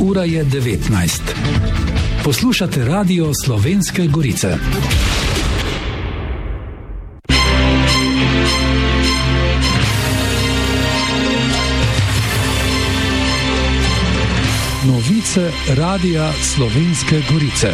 Ura je 19. Poslušate Radio Slovenske Gorice. Novice Radia Slovenske Gorice.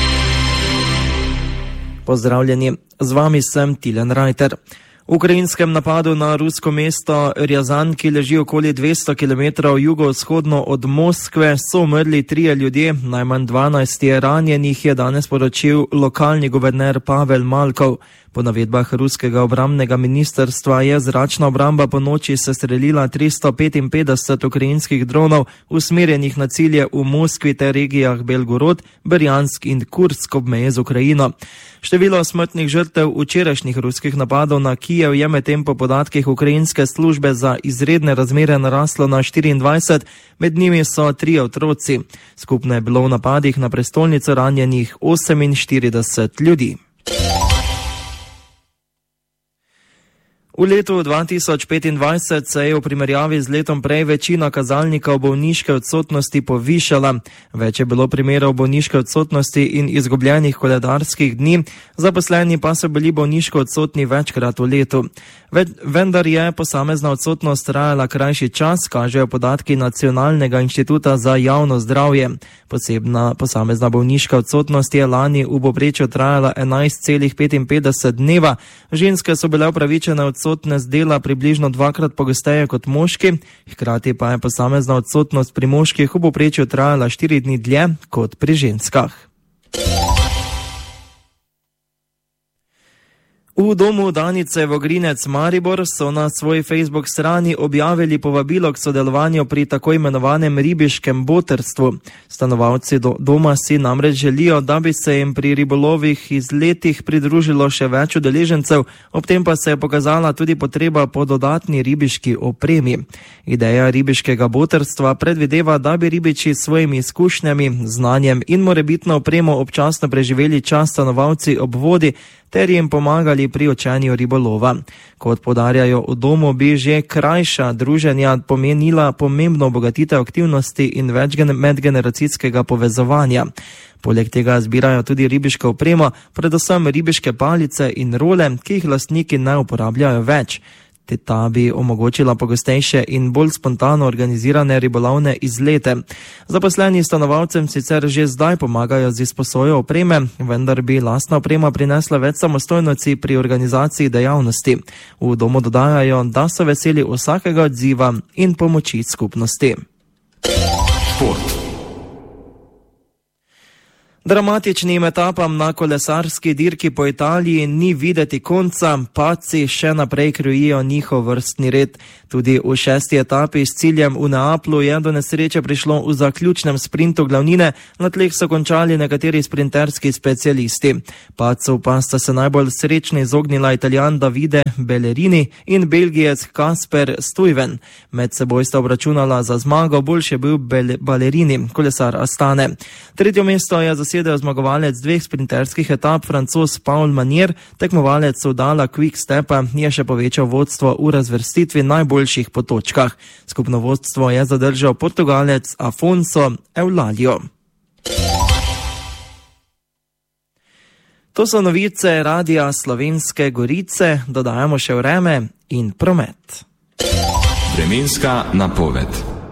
Pozdravljeni, z vami sem Tilen Rajter. V ukrajinskem napadu na rusko mesto Rjazan, ki leži okoli 200 km jugovzhodno od Moskve, so umrli 3 ljudje, najmanj 12 je ranjenih, je danes poročil lokalni guverner Pavel Malkov. Po navedbah ruskega obrambnega ministrstva je zračna obramba po noči sestrelila 355 ukrajinskih dronov, usmerjenih na cilje v Moskvi ter regijah Belgorod, Berjansk in Kursk ob meji z Ukrajino. Število smrtnih žrtev včerajšnjih ruskih napadov na Kijev je medtem po podatkih ukrajinske službe za izredne razmere naraslo na 24, med njimi so 3 otroci. Skupno je bilo v napadih na prestolnico ranjenih 48 ljudi. V letu 2025 se je v primerjavi z letom prej večina kazalnikov bolniške odsotnosti povišala. Več je bilo primerov bolniške odsotnosti in izgubljenih koledarskih dni, zaposleni pa so bili bolniško odsotni večkrat v letu. Vendar je posamezna odsotnost trajala krajši čas, kažejo podatki Nacionalnega inštituta za javno zdravje. Posamezna bolniška odsotnost je lani v povprečju trajala 11,55 dneva, ženske so bile upravičene odsotne z dela približno 2-krat pogosteje kot moški, hkrati pa je posamezna odsotnost pri moških v povprečju trajala 4 dni dlje kot pri ženskah. V domu Danice Vogrinec Maribor so na svoji Facebook strani objavili povabilo k sodelovanju pri tako imenovanem ribiškem botrstvu. Stanovalci doma si namreč želijo, da bi se jim pri ribolovih izletih pridružilo še več udeležencev, ob tem pa se je pokazala tudi potreba po dodatni ribiški opremi. Ideja ribiškega botrstva predvideva, da bi ribiči s svojimi izkušnjami, znanjem in morebitno opremo občasno preživeli čas stanovalci ob vodi, ter jim pomagali pri učenju ribolova. Kot poudarjajo v domu, bi že krajša druženja pomenila pomembno obogatitev aktivnosti in več medgeneracijskega povezovanja. Poleg tega zbirajo tudi ribiško opremo, predvsem ribiške palice in role, ki jih lastniki ne uporabljajo več. Ta bi omogočila pogostejše in bolj spontano organizirane ribolovne izlete. Zaposleni stanovalcem sicer že zdaj pomagajo z izposojo opreme, vendar bi lastna oprema prinesla več samostojnosti pri organizaciji dejavnosti. V domu dodajajo, da so veseli vsakega odziva in pomoči skupnosti. Šport. Dramatičnim etapam na kolesarski dirki po Italiji ni videti konca, padci še naprej krojijo njihov vrstni red. Tudi v 6. etapi s ciljem v Neaplu je do nesreče prišlo v zaključnem sprintu glavnine, na tleh so končali nekateri sprinterski specialisti. Padcev pa sta se najbolj srečno izognila Italijan Davide Bellerini in Belgijec Kasper Stuyven. Med seboj sta obračunala za zmago, boljši je bil Ballerini, kolesar Astane. Tretje mesto je zasedel zmagovalec 2 sprinterskih etap, Francoz Paul Manier, tekmovalec Soudala Quick Stepa je še povečal vodstvo v razvrstitvi najboljših po točkah. Skupno vodstvo je zadržal Portugalec Afonso Eulalio. To so novice Radia Slovenske Gorice, dodajamo še vreme in promet. Vremenska napoved.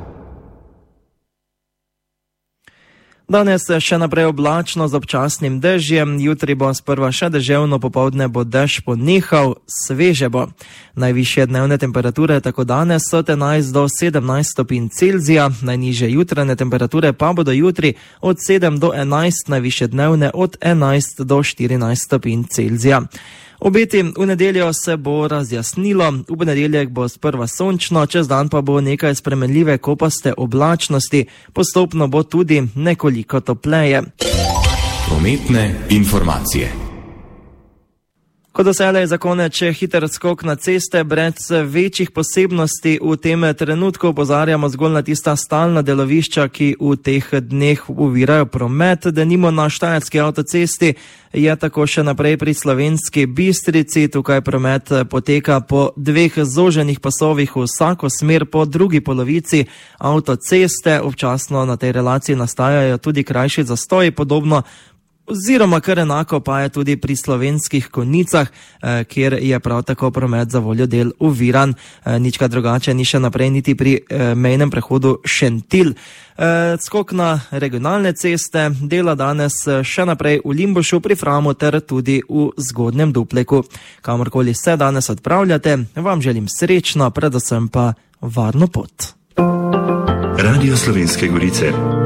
Danes je še naprej oblačno z občasnim dežjem, jutri bo sprva še deževno, popoldne bo dež ponehal, sveže bo. Najvišje dnevne temperature tako danes so 11 do 17 stopinj Celzija, najnižje jutranje temperature pa bodo jutri od 7 do 11, najvišje dnevne od 11 do 14 stopinj Celzija. Obeti v nedeljo se bo razjasnilo, v ponedeljek bo sprva sončno, čez dan pa bo nekaj spremenljive kopaste oblačnosti, postopno bo tudi nekoliko topleje. Prometne informacije. Kot doselej za konec hiter skok na ceste brez večjih posebnosti. V tem trenutku opozarjamo zgolj na tista stalna delovišča, ki v teh dneh ovirajo promet. Denimo na Štajerski avtocesti je tako še naprej pri Slovenski Bistrici. Tukaj promet poteka po dveh zoženih pasovih v vsako smer po drugi polovici avtoceste. Občasno na tej relaciji nastajajo tudi krajši zastoji, podobno oziroma kar enako pa je tudi pri Slovenskih Konjicah, kjer je prav tako promet za voljo del oviran. Nička drugače ni še naprej niti pri mejnem prehodu Šentilj. Skok na regionalne ceste dela danes še naprej v Limbušu, pri Framu ter tudi v Zgodnjem Dupleku. Kamorkoli se danes odpravljate, vam želim srečno, predvsem pa varno pot. Radio Slovenske Gorice.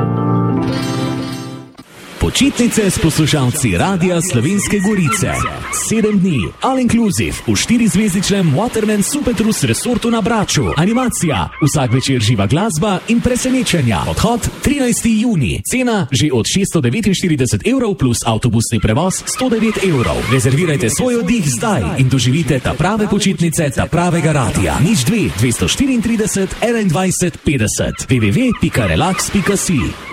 Počitnice s poslušalci Radia Slovenske Gorice. 7 dni, all inclusive, v 4-zvezdičnem Waterman Supertrus resortu na Braču. Animacija, vsak večer živa glasba in presenečenja. Odhod 13. juni, cena že od 649 evrov plus avtobusni prevoz 109 evrov. Rezervirajte svoj oddih zdaj in doživite ta prave počitnice, ta pravega radia. 02 234 21 50 www.relax.si